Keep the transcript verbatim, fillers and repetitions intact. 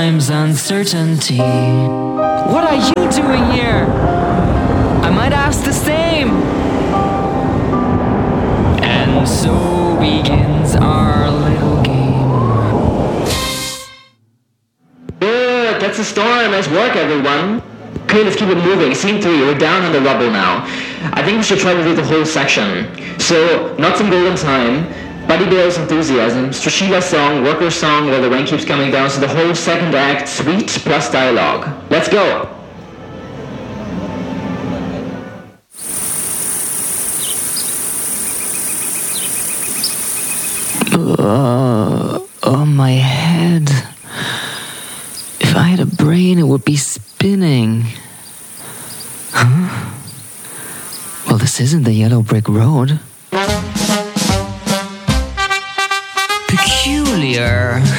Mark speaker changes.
Speaker 1: times uncertainty. What are you doing here? I might ask the same. And so begins our little game.
Speaker 2: Good, that's a storm. Nice work, everyone. Okay, let's keep it moving. Scene three, we're down on the rubble now. I think we should try to do the whole section. So, Not Some Golden Time, Buddy Bear's Enthusiasm, Strashila's song, Worker's song, While the Rain Keeps Coming Down, so the whole second act, sweet plus dialogue. Let's go!
Speaker 1: Uh, oh, my head. If I had a brain, it would be spinning. Huh? Well, this isn't the yellow brick road. Peculiar.